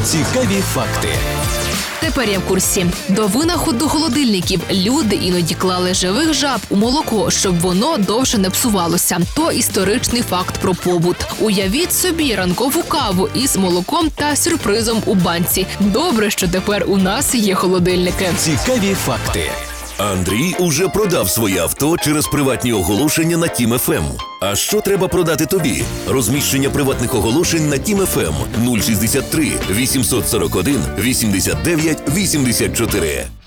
Цікаві факти. Тепер я в курсі. До винаходу холодильників люди іноді клали живих жаб у молоко, щоб воно довше не псувалося. То історичний факт про побут. Уявіть собі ранкову каву із молоком та сюрпризом у банці. Добре, що тепер у нас є холодильники. Цікаві факти. Андрій уже продав своє авто через приватні оголошення на Тім ФМ. А що треба продати тобі? Розміщення приватних оголошень на Тім ФМ 063 841 89 84.